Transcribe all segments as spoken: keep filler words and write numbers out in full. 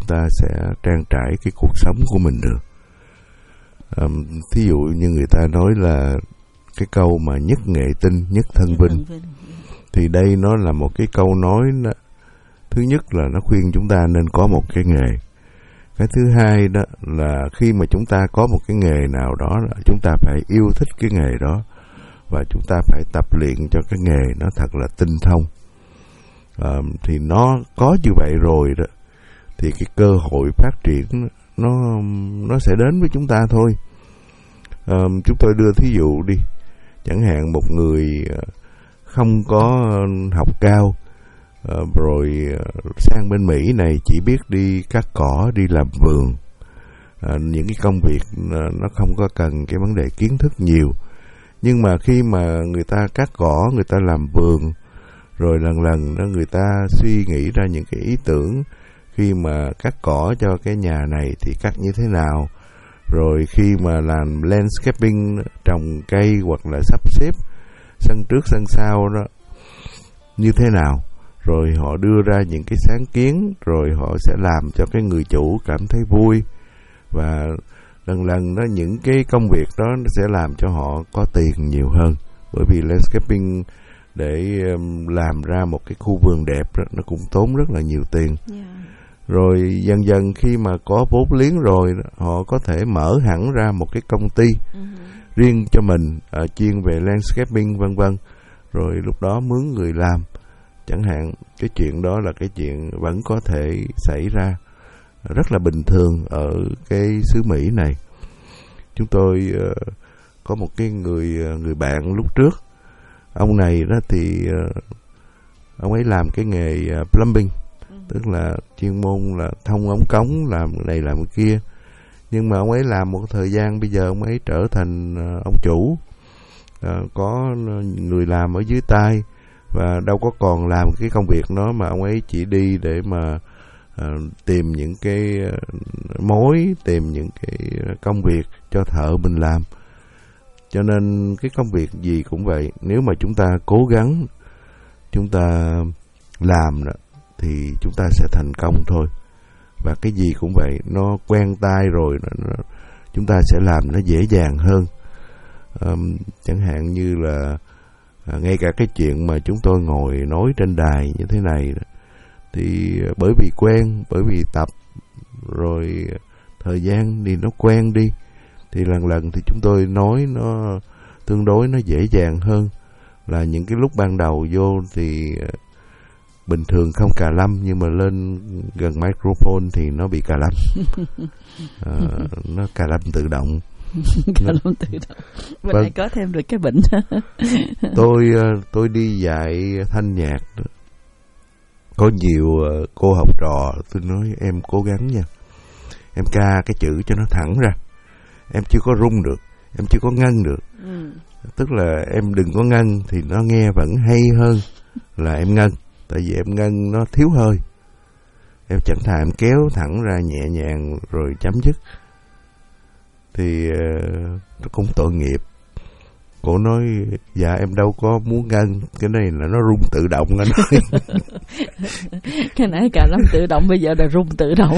ta sẽ trang trải cái cuộc sống của mình được. À, thí dụ như người ta nói là cái câu mà nhất nghệ tinh, nhất thân vinh, thì đây nó là một cái câu nói đó, thứ nhất là nó khuyên chúng ta nên có một cái nghề. Cái thứ hai đó là khi mà chúng ta có một cái nghề nào đó, là chúng ta phải yêu thích cái nghề đó, và chúng ta phải tập luyện cho cái nghề nó thật là tinh thông. À, thì nó có như vậy rồi đó, thì cái cơ hội phát triển nó nó sẽ đến với chúng ta thôi. À, chúng tôi đưa thí dụ đi, chẳng hạn một người không có học cao, à, rồi sang bên Mỹ này chỉ biết đi cắt cỏ, đi làm vườn, à, những cái công việc nó không có cần cái vấn đề kiến thức nhiều. Nhưng mà khi mà người ta cắt cỏ, người ta làm vườn, rồi lần lần đó người ta suy nghĩ ra những cái ý tưởng, khi mà cắt cỏ cho cái nhà này thì cắt như thế nào, rồi khi mà làm landscaping, trồng cây hoặc là sắp xếp sân trước sân sau đó như thế nào, rồi họ đưa ra những cái sáng kiến, rồi họ sẽ làm cho cái người chủ cảm thấy vui, và lần lần đó những cái công việc đó nó sẽ làm cho họ có tiền nhiều hơn. Bởi vì landscaping để làm ra một cái khu vườn đẹp đó, nó cũng tốn rất là nhiều tiền. Yeah. Rồi dần dần khi mà có vốn liếng rồi, họ có thể mở hẳn ra một cái công ty uh-huh. riêng cho mình, uh, chuyên về landscaping vân vân. Rồi lúc đó mướn người làm, chẳng hạn. Cái chuyện đó là cái chuyện vẫn có thể xảy ra rất là bình thường ở cái xứ Mỹ này. Chúng tôi uh, có một cái người người bạn lúc trước, ông này đó thì uh, ông ấy làm cái nghề uh, plumbing, ừ. tức là chuyên môn là thông ống cống, làm này làm cái kia. Nhưng mà ông ấy làm một thời gian, bây giờ ông ấy trở thành uh, ông chủ, uh, có người làm ở dưới tay, và đâu có còn làm cái công việc đó, mà ông ấy chỉ đi để mà uh, tìm những cái uh, mối, tìm những cái công việc cho thợ mình làm. Cho nên cái công việc gì cũng vậy, nếu mà chúng ta cố gắng, chúng ta làm đó, thì chúng ta sẽ thành công thôi. Và cái gì cũng vậy, nó quen tay rồi, nó, nó, chúng ta sẽ làm nó dễ dàng hơn. Um, chẳng hạn như là à, ngay cả cái chuyện mà chúng tôi ngồi nói trên đài như thế này đó, thì bởi vì quen, bởi vì tập, rồi thời gian thì nó quen đi, thì lần lần thì chúng tôi nói nó tương đối nó dễ dàng hơn là những cái lúc ban đầu vô thì bình thường không cà lâm, nhưng mà lên gần microphone thì nó bị cà lâm. à, nó cà lâm tự động. Cà lâm tự động. Mình vâng. lại có thêm được cái bệnh. tôi tôi đi dạy thanh nhạc, có nhiều cô học trò tôi nói em cố gắng nha, em ca cái chữ cho nó thẳng ra, em chưa có rung được, em chưa có ngân được. ừ. Tức là em đừng có ngân thì nó nghe vẫn hay hơn là em ngân. Tại vì em ngân nó thiếu hơi, em chẳng thà em kéo thẳng ra nhẹ nhàng rồi chấm dứt, thì uh, nó cũng tội nghiệp. Cô nói dạ em đâu có muốn ngân, cái này là nó rung tự động. Anh nói cái nãy cả lâm tự động, bây giờ là rung tự động.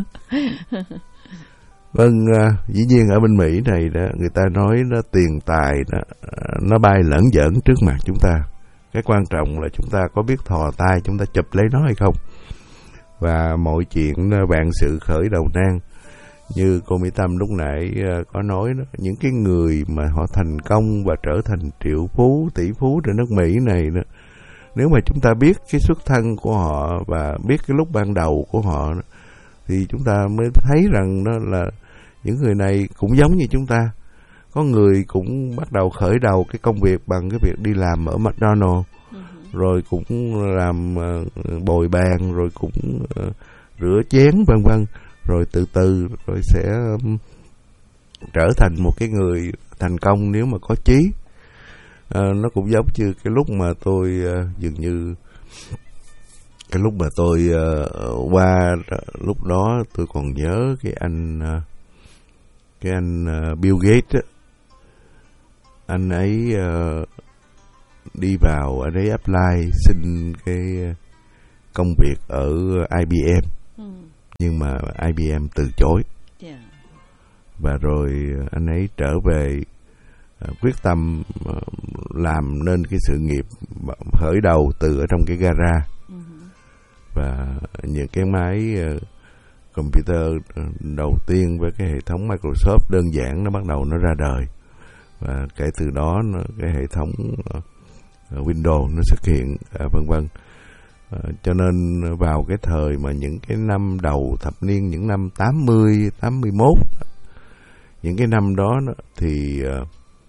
Vâng, uh, dĩ nhiên ở bên Mỹ này đó, người ta nói nó tiền tài đó, nó bay lởn giỡn trước mặt chúng ta. Cái quan trọng là chúng ta có biết thò tay chúng ta chụp lấy nó hay không. Và mọi chuyện vạn sự khởi đầu nan, như cô Mỹ Tâm lúc nãy có nói đó, những cái người mà họ thành công và trở thành triệu phú, tỷ phú trên nước Mỹ này đó, nếu mà chúng ta biết cái xuất thân của họ và biết cái lúc ban đầu của họ đó, thì chúng ta mới thấy rằng đó là những người này cũng giống như chúng ta. Có người cũng bắt đầu khởi đầu cái công việc bằng cái việc đi làm ở McDonald's, uh-huh. rồi cũng làm uh, bồi bàn, rồi cũng uh, rửa chén vân vân, rồi từ từ rồi sẽ um, trở thành một cái người thành công nếu mà có chí. Uh, nó cũng giống như cái lúc mà tôi uh, dường như cái lúc mà tôi uh, qua lúc đó tôi còn nhớ cái anh uh, cái anh uh, Bill Gates á. Anh ấy uh, đi vào, anh ấy apply xin cái công việc ở I B M. Ừ. nhưng mà I B M từ chối. Yeah. Và rồi anh ấy trở về uh, quyết tâm uh, làm nên cái sự nghiệp khởi đầu từ ở trong cái gara. Uh-huh. Và những cái máy uh, computer đầu tiên với cái hệ thống Microsoft đơn giản nó bắt đầu nó ra đời. Và kể từ đó nó, cái hệ thống uh, Windows nó xuất hiện, uh, vân vân. Uh, cho nên vào cái thời mà những cái năm đầu thập niên, những năm tám mươi, tám mươi mốt, những cái năm đó, đó thì uh,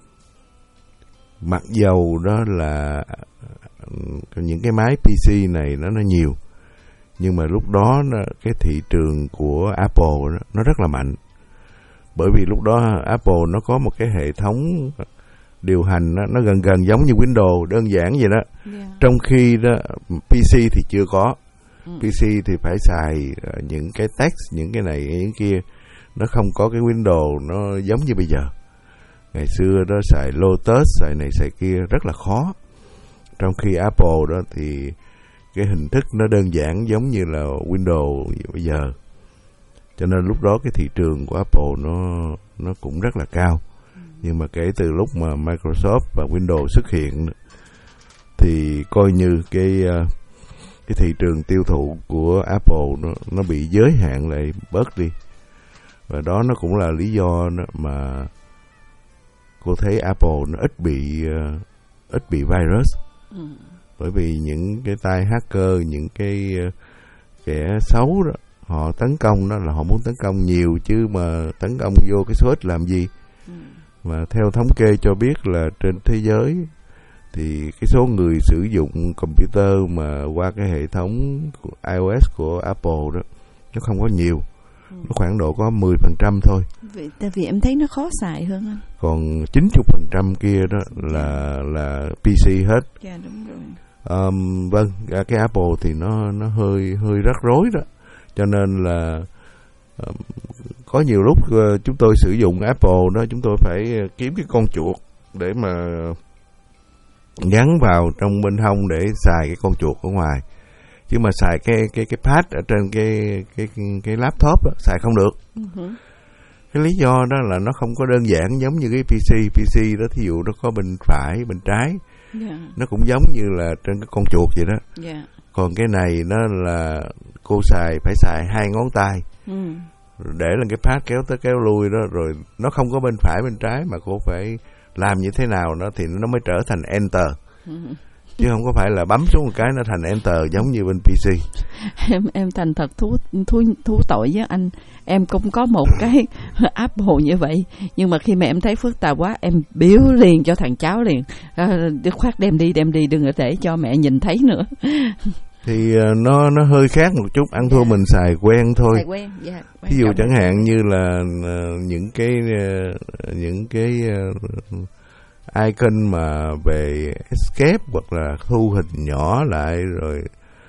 mặc dầu đó là uh, những cái máy pê xê này nó nó nhiều, nhưng mà lúc đó nó, cái thị trường của Apple nó, nó rất là mạnh. Bởi vì lúc đó Apple nó có một cái hệ thống điều hành nó, nó gần gần giống như Windows, đơn giản vậy đó. Yeah. Trong khi đó pê xê thì chưa có. Ừ. pê xê thì phải xài những cái text, những cái này, những kia. Nó không có cái Windows nó giống như bây giờ. Ngày xưa đó xài Lotus, xài này xài kia rất là khó. Trong khi Apple đó thì cái hình thức nó đơn giản giống như là Windows bây giờ. Cho nên lúc đó cái thị trường của Apple nó nó cũng rất là cao. Ừ. Nhưng mà kể từ lúc mà Microsoft và Windows xuất hiện thì coi như cái cái thị trường tiêu thụ của Apple nó nó bị giới hạn lại, bớt đi. Và đó nó cũng là lý do mà cô thấy Apple nó ít bị uh, ít bị virus. Ừ. Bởi vì những cái tay hacker, những cái uh, kẻ xấu đó, họ tấn công đó là họ muốn tấn công nhiều, chứ mà tấn công vô cái số ít làm gì. Ừ. Mà theo thống kê cho biết là trên thế giới thì cái số người sử dụng computer mà qua cái hệ thống của iOS của Apple đó nó không có nhiều. Ừ. Nó khoảng độ có mười phần trăm thôi. Vì, tại vì em thấy nó khó xài hơn anh. Còn chín mươi phần trăm kia đó là là pê xê hết. Dạ đúng rồi. Um, vâng, cái Apple thì nó nó hơi hơi rắc rối đó. Cho nên là um, có nhiều lúc uh, chúng tôi sử dụng Apple đó, chúng tôi phải kiếm cái con chuột để mà gắn vào trong bên hông để xài cái con chuột ở ngoài. Chứ mà xài cái cái cái pad ở trên cái cái cái laptop đó, xài không được. Uh-huh. Cái lý do đó là nó không có đơn giản giống như cái pê xê. pê xê đó thí dụ nó có bên phải, bên trái. Yeah. Nó cũng giống như là trên cái con chuột vậy đó. Yeah. Còn cái này nó là cô xài phải xài hai ngón tay. Ừ. Để lên cái pad kéo tới kéo lui đó, rồi nó không có bên phải bên trái mà cô phải làm như thế nào đó thì nó mới trở thành enter. Ừ. Chứ không có phải là bấm xuống một cái nó thành enter giống như bên pê xê. Em em thành thật thú thú thú tội với anh. Em cũng có một cái Apple như vậy, nhưng mà khi mà em thấy phức tạp quá, em biếu liền cho thằng cháu liền. À, đứa khoát đem đi đem đi, đừng có để cho mẹ nhìn thấy nữa. Thì uh, nó nó hơi khác một chút, ăn thua yeah. mình xài quen thôi. Xài quen, yeah, ví dụ chẳng hạn như là uh, những cái uh, những cái uh, icon mà về escape hoặc là thu hình nhỏ lại rồi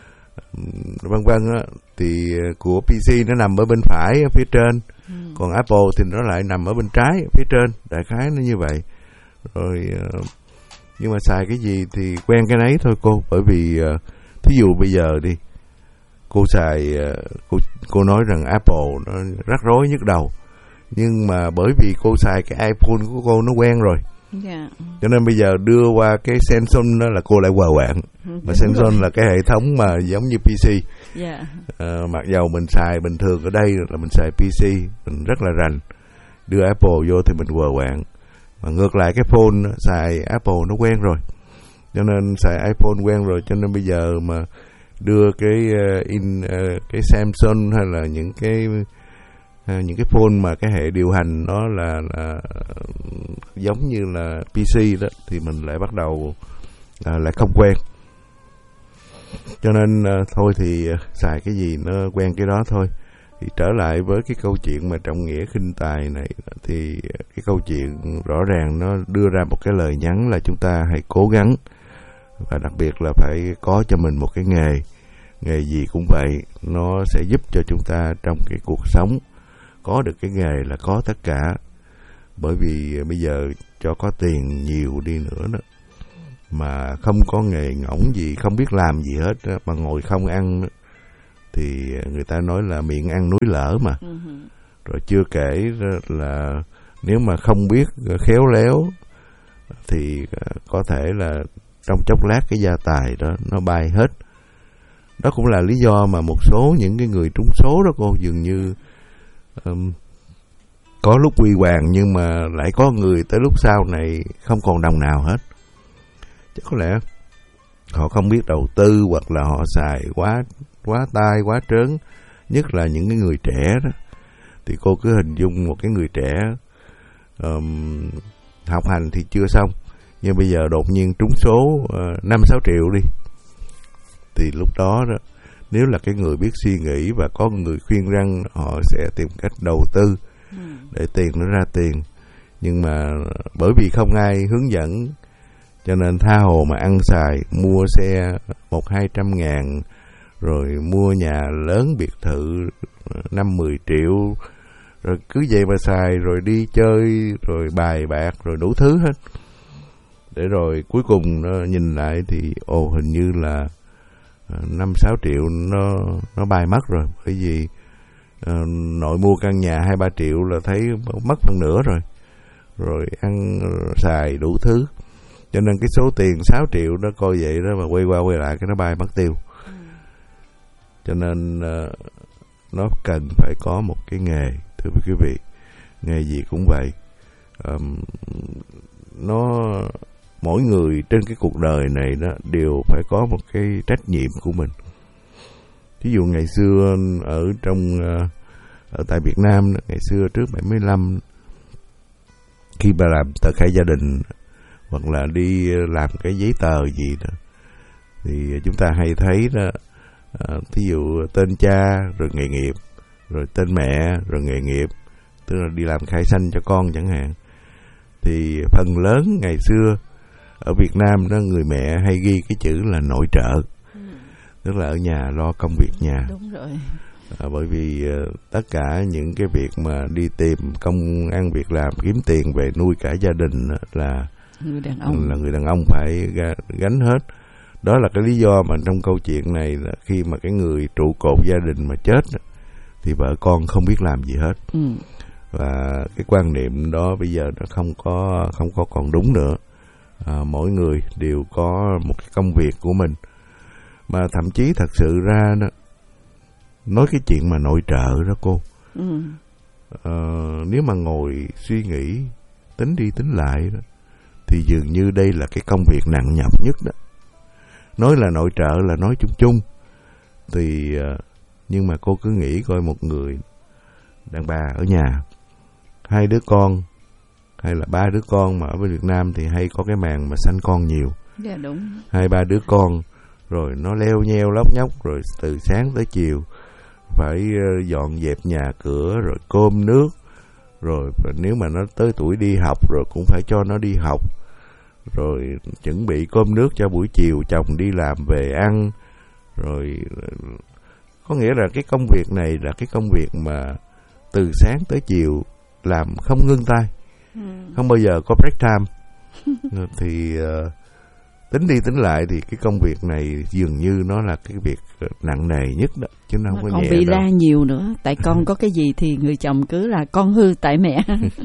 vân vân á, thì của pê xê nó nằm ở bên phải ở phía trên. Ừ. Còn Apple thì nó lại nằm ở bên trái ở phía trên, đại khái nó như vậy. Rồi uh, nhưng mà xài cái gì thì quen cái nấy thôi cô. Bởi vì uh, thí dụ bây giờ đi, cô xài uh, cô cô nói rằng Apple nó rắc rối nhức đầu, nhưng mà bởi vì cô xài cái iPhone của cô nó quen rồi. Yeah. Cho nên bây giờ đưa qua cái Samsung đó là cô lại quờ quạng. Mà Samsung là cái hệ thống mà giống như pê xê. Yeah. À, mặc dầu mình xài bình thường ở đây là mình xài pê xê, mình rất là rành. Đưa Apple vô thì mình quờ quạng. Mà ngược lại cái phone xài Apple nó quen rồi. Cho nên xài iPhone quen rồi, cho nên bây giờ mà đưa cái uh, in uh, cái Samsung hay là những cái uh, những cái phone mà cái hệ điều hành nó là, là giống như là pê xê đó thì mình lại bắt đầu uh, lại không quen. Cho nên uh, thôi thì uh, xài cái gì nó quen cái đó thôi. Thì trở lại với cái câu chuyện mà trọng nghĩa khinh tài này, thì cái câu chuyện rõ ràng nó đưa ra một cái lời nhắn là chúng ta hãy cố gắng, và đặc biệt là phải có cho mình một cái nghề. Nghề gì cũng vậy, nó sẽ giúp cho chúng ta trong cái cuộc sống. Có được cái nghề là có tất cả. Bởi vì bây giờ cho có tiền nhiều đi nữa đó, mà không có nghề ngỗng gì, không biết làm gì hết đó, mà ngồi không ăn đó, thì người ta nói là miệng ăn núi lở mà. Uh-huh. Rồi chưa kể là nếu mà không biết khéo léo thì có thể là trong chốc lát cái gia tài đó nó bay hết. Đó cũng là lý do mà một số những cái người trúng số đó cô dường như um, có lúc huy hoàng nhưng mà lại có người tới lúc sau này không còn đồng nào hết. Chắc có lẽ họ không biết đầu tư hoặc là họ xài quá quá tai quá trớn, nhất là những cái người trẻ đó. Thì cô cứ hình dung một cái người trẻ um, học hành thì chưa xong, nhưng bây giờ đột nhiên trúng số năm sáu triệu đi, thì lúc đó đó nếu là cái người biết suy nghĩ và có người khuyên răn, họ sẽ tìm cách đầu tư để tiền nó ra tiền. Nhưng mà bởi vì không ai hướng dẫn cho nên tha hồ mà ăn xài, mua xe một hai trăm ngàn, rồi mua nhà lớn biệt thự năm mười triệu, rồi cứ vậy mà xài, rồi đi chơi, rồi bài bạc, rồi đủ thứ hết. Để rồi cuối cùng nó nhìn lại thì ồ hình như là năm sáu triệu nó nó bay mất rồi. Bởi vì uh, nội mua căn nhà hai ba triệu là thấy mất phân nửa rồi. Rồi ăn xài đủ thứ. Cho nên cái số tiền sáu triệu đó coi vậy đó mà quay qua quay lại cái nó bay mất tiêu. Ừ. Cho nên uh, nó cần phải có một cái nghề, thưa quý vị. Nghề gì cũng vậy. Um, nó mỗi người trên cái cuộc đời này đó đều phải có một cái trách nhiệm của mình. Ví dụ ngày xưa ở trong ở tại Việt Nam, ngày xưa trước bảy mươi lăm, khi bà làm tờ khai gia đình hoặc là đi làm cái giấy tờ gì đó, thì chúng ta hay thấy đó, thí dụ tên cha rồi nghề nghiệp, rồi tên mẹ rồi nghề nghiệp, tức là đi làm khai sinh cho con chẳng hạn. Thì phần lớn ngày xưa ở Việt Nam đó, người mẹ hay ghi cái chữ là nội trợ, ừ. tức là ở nhà lo công việc nhà. Đúng rồi. À, bởi vì uh, tất cả những cái việc mà đi tìm công ăn việc làm, kiếm tiền về nuôi cả gia đình uh, là người đàn ông là người đàn ông phải gánh hết. Đó là cái lý do mà trong câu chuyện này là khi mà cái người trụ cột gia đình mà chết uh, thì vợ con không biết làm gì hết. Ừ. Và cái quan niệm đó bây giờ nó không có không có còn đúng nữa. À, mỗi người đều có một cái công việc của mình, mà thậm chí thật sự ra đó, nói cái chuyện mà nội trợ đó cô, ừ. à, nếu mà ngồi suy nghĩ tính đi tính lại đó, thì dường như đây là cái công việc nặng nhọc nhất đó. Nói là nội trợ là nói chung chung, thì à, nhưng mà cô cứ nghĩ coi, một người đàn bà ở nhà, hai đứa con hay là ba đứa con, mà ở bên Việt Nam thì hay có cái màn mà sanh con nhiều. Dạ đúng. Hai ba đứa con, rồi nó leo nheo lóc nhóc, rồi từ sáng tới chiều phải dọn dẹp nhà cửa, rồi cơm nước, rồi nếu mà nó tới tuổi đi học rồi cũng phải cho nó đi học, rồi chuẩn bị cơm nước cho buổi chiều chồng đi làm về ăn. Rồi có nghĩa là cái công việc này là cái công việc mà từ sáng tới chiều làm không ngưng tay. Ừ. Không bao giờ có break time. Thì uh, tính đi tính lại thì cái công việc này dường như nó là cái việc nặng nề nhất đó, chứ nó không mà có nhẹ đâu. Còn bị la nhiều nữa, tại con có cái gì thì người chồng cứ là con hư tại mẹ.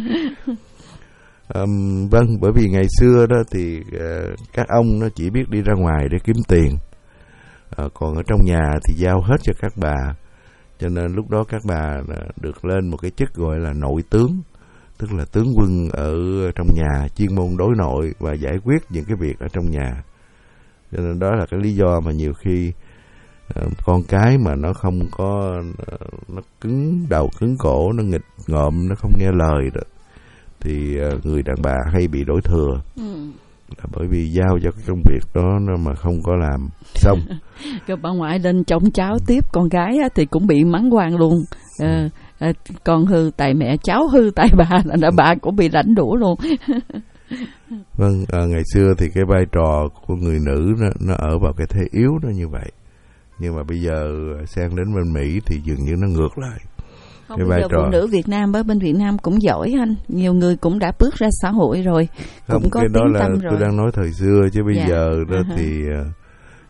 um, Vâng, bởi vì ngày xưa đó thì uh, các ông nó chỉ biết đi ra ngoài để kiếm tiền, uh, còn ở trong nhà thì giao hết cho các bà. Cho nên lúc đó các bà được lên một cái chức gọi là nội tướng, tức là tướng quân ở trong nhà, chuyên môn đối nội và giải quyết những cái việc ở trong nhà. Cho nên đó là cái lý do mà nhiều khi uh, con cái mà nó không có uh, nó cứng đầu cứng cổ, nó nghịch ngợm, nó không nghe lời đó, thì uh, người đàn bà hay bị đổ thừa. Ừ. Là bởi vì giao cho cái công việc đó nó mà không có làm xong. Cái bà ngoại lên trông cháu tiếp con gái á, thì cũng bị mắng hoang luôn. À, à, con hư tại mẹ, cháu hư tại bà, là bà cũng bị lãnh đũa luôn. Vâng, à, ngày xưa thì cái vai trò của người nữ nó, nó ở vào cái thế yếu nó như vậy. Nhưng mà bây giờ sang đến bên Mỹ thì dường như nó ngược lại. Không, bây giờ phụ nữ Việt Nam ở bên Việt Nam cũng giỏi anh. Nhiều người cũng đã bước ra xã hội rồi, cũng không, có cái tiếng đó là tâm rồi. Tôi đang nói thời xưa, chứ bây dạ. giờ đó uh-huh. thì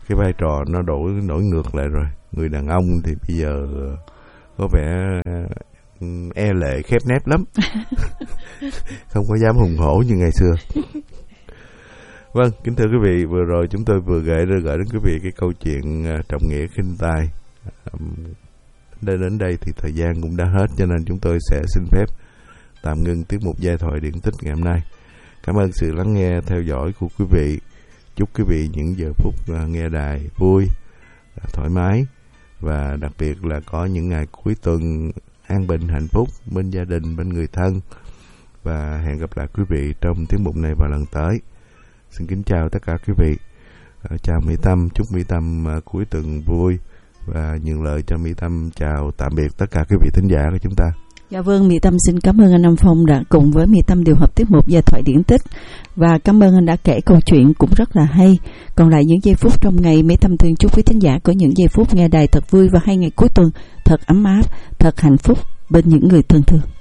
cái vai trò nó đổi nổi ngược lại rồi. Người đàn ông thì bây giờ có vẻ e lệ khép nép lắm, không có dám hùng hổ như ngày xưa. Vâng, kính thưa quý vị, vừa rồi chúng tôi vừa gửi gửi đến quý vị cái câu chuyện trọng nghĩa khinh tài. Đến đến đây thì thời gian cũng đã hết, cho nên chúng tôi sẽ xin phép tạm ngưng tiết mục Giai thoại điển tích ngày hôm nay. Cảm ơn sự lắng nghe theo dõi của quý vị. Chúc quý vị những giờ phút nghe đài vui, thoải mái, và đặc biệt là có những ngày cuối tuần an bình hạnh phúc bên gia đình, bên người thân. Và hẹn gặp lại quý vị trong tiết mục này vào lần tới. Xin kính chào tất cả quý vị. Chào Mỹ Tâm, chúc Mỹ Tâm cuối tuần vui, và nhường lời cho Mỹ Tâm chào tạm biệt tất cả quý vị thính giả của chúng ta. Dạ vâng, Mỹ Tâm xin cảm ơn anh Nam Phong đã cùng với Mỹ Tâm điều hợp tiết mục Giai thoại điển tích, và cảm ơn anh đã kể câu chuyện cũng rất là hay. Còn lại những giây phút trong ngày, Mỹ Tâm thương chúc quý thính giả có những giây phút nghe đài thật vui và hay ngày cuối tuần thật ấm áp, thật hạnh phúc bên những người thân thương.